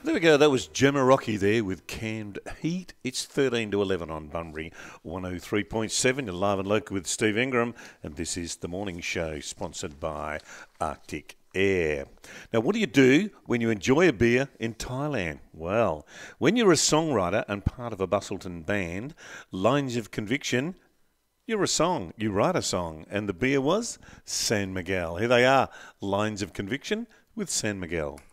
There we go. That was Gemma Rocky there with Canned Heat. It's 13 to 11 on Bunbury 103.7. You're live and local with Steve Ingram, and this is the morning show sponsored by Arctic Air. Now, what do you do when you enjoy a beer in Thailand? Well, when you're a songwriter and part of a Bustleton band, Lines of Conviction, you're a song. You write a song. And the beer was San Miguel. Here they are, Lines of Conviction with San Miguel.